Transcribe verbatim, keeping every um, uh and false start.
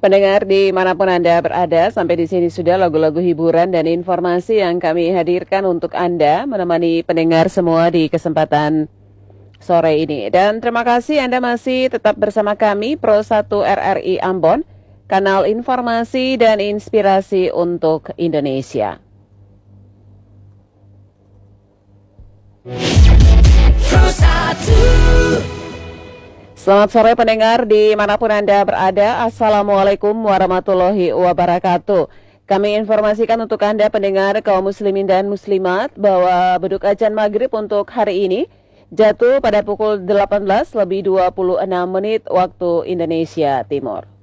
Pendengar dimanapun Anda berada, sampai di sini sudah lagu-lagu hiburan dan informasi yang kami hadirkan untuk Anda, menemani pendengar semua di kesempatan sore ini. Dan terima kasih Anda masih tetap bersama kami, Pro satu R R I Ambon, kanal informasi dan inspirasi untuk Indonesia. Pro satu. Selamat sore pendengar dimanapun Anda berada. Assalamualaikum warahmatullahi wabarakatuh. Kami informasikan untuk Anda pendengar kaum muslimin dan muslimat bahwa beduk adzan maghrib untuk hari ini jatuh pada pukul delapan belas lebih dua puluh enam menit waktu Indonesia Timur.